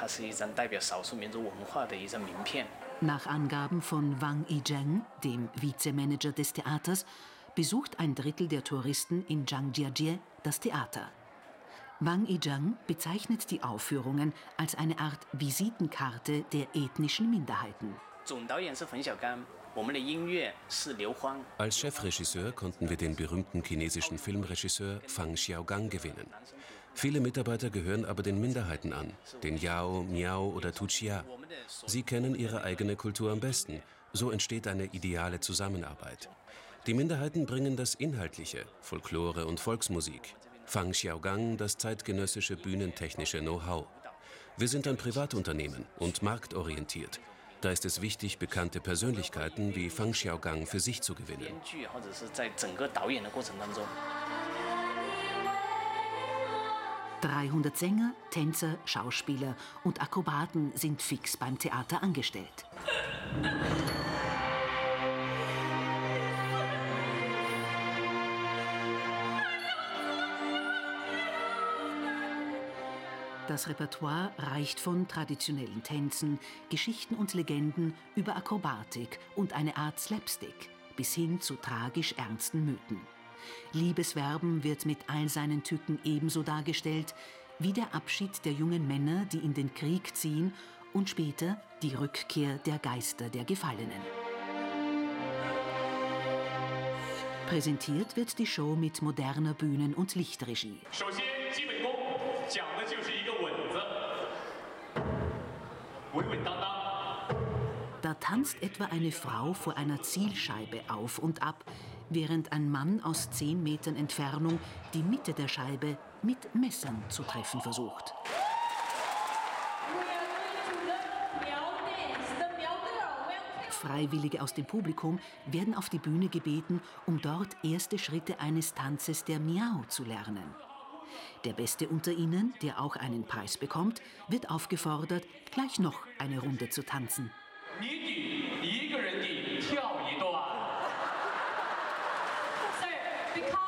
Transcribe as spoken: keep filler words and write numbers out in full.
Nach Angaben von Wang Yizheng, dem Vizemanager des Theaters, besucht ein Drittel der Touristen in Zhangjiajie das Theater. Wang Yizheng bezeichnet die Aufführungen als eine Art Visitenkarte der ethnischen Minderheiten. Als Chefregisseur konnten wir den berühmten chinesischen Filmregisseur Fang Xiaogang gewinnen. Viele Mitarbeiter gehören aber den Minderheiten an, den Yao, Miao oder Tuchia. Sie kennen ihre eigene Kultur am besten. So entsteht eine ideale Zusammenarbeit. Die Minderheiten bringen das Inhaltliche, Folklore und Volksmusik. Fang Xiaogang das zeitgenössische bühnentechnische Know-how. Wir sind ein Privatunternehmen und marktorientiert. Da ist es wichtig, bekannte Persönlichkeiten wie Fang Xiaogang für sich zu gewinnen. dreihundert Sänger, Tänzer, Schauspieler und Akrobaten sind fix beim Theater angestellt. Das Repertoire reicht von traditionellen Tänzen, Geschichten und Legenden über Akrobatik und eine Art Slapstick bis hin zu tragisch ernsten Mythen. Liebesverben wird mit all seinen Tücken ebenso dargestellt wie der Abschied der jungen Männer, die in den Krieg ziehen, und später die Rückkehr der Geister der Gefallenen. Präsentiert wird die Show mit moderner Bühnen- und Lichtregie. Da tanzt etwa eine Frau vor einer Zielscheibe auf und ab, während ein Mann aus zehn Metern Entfernung die Mitte der Scheibe mit Messern zu treffen versucht. Freiwillige aus dem Publikum werden auf die Bühne gebeten, um dort erste Schritte eines Tanzes der Miao zu lernen. Der Beste unter ihnen, der auch einen Preis bekommt, wird aufgefordert, gleich noch eine Runde zu tanzen. Sir, because